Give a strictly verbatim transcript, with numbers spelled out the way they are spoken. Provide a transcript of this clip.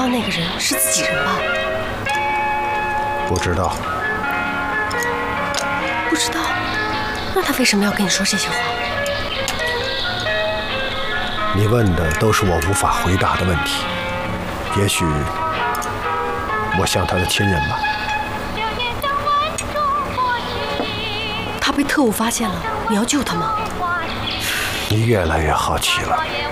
的那个人是自己人吧？ 不知道。 不知道？那他为什么要跟你说这些话？ 你问的都是我无法回答的问题。也许我像他的亲人吧。 他被特务发现了，你要救他吗？ 你越来越好奇了。